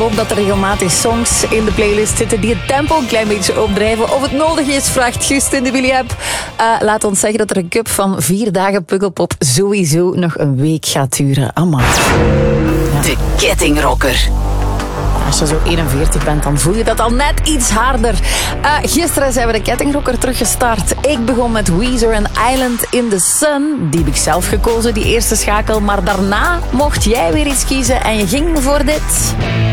hoop dat er regelmatig songs in de playlist zitten die het tempo een klein beetje opdrijven. Of het nodig is, vraagt Gust in de Willy-app. Laat ons zeggen dat er een cup van 4 dagen Pukkelpop sowieso nog een week gaat duren. Amai. Ja. De Kettingrocker. Als je zo 41 bent, dan voel je dat al net iets harder. Gisteren zijn we de Kettingrocker teruggestart. Ik begon met Weezer en Island in the Sun. Die heb ik zelf gekozen, die eerste schakel. Maar daarna mocht jij weer iets kiezen en je ging voor dit.